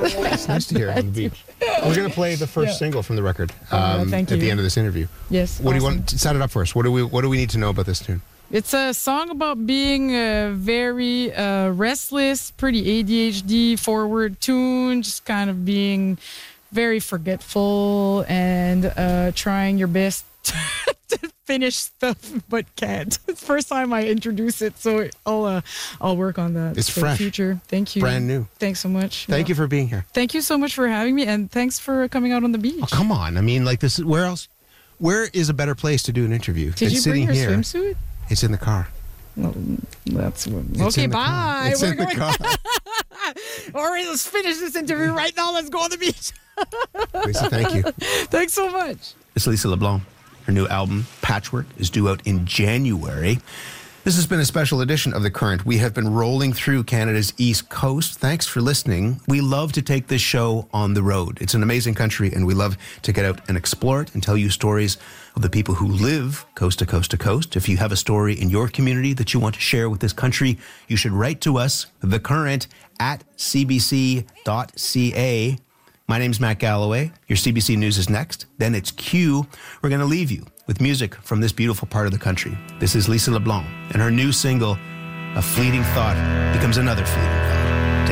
It's nice to hear it on the beach. We're going to play the first single from the record thank you. at the end of this interview. Yes. What do you want to set it up for us? What do we need to know about this tune? It's a song about being very restless, pretty ADHD forward tune, just kind of being very forgetful and trying your best to finish stuff but can't. It's the first time I introduce it, so I'll work on that. It's for fresh. the future. Thank you. Brand new. Thanks so much. Thank you for being here. Thank you so much for having me, and thanks for coming out on the beach. Oh, come on. I mean, like this. Where else? Where is a better place to do an interview Did than you sitting bring your here? swimsuit? It's in the car. Well, that's It's okay. in the car. Bye. It's in the car. All right, let's finish this interview right now. Let's go on the beach. Lisa, thank you. Thanks so much. It's Lisa LeBlanc. Her new album, Patchwork, is due out in January. This has been a special edition of The Current. We have been rolling through Canada's East Coast. Thanks for listening. We love to take this show on the road. It's an amazing country, and we love to get out and explore it and tell you stories of the people who live coast to coast to coast. If you have a story in your community that you want to share with this country, you should write to us, thecurrent@cbc.ca. My name's Matt Galloway. Your CBC News is next. Then it's Q. We're going to leave you with music from this beautiful part of the country. This is Lisa LeBlanc, and her new single, A Fleeting Thought Becomes Another Fleeting Thought.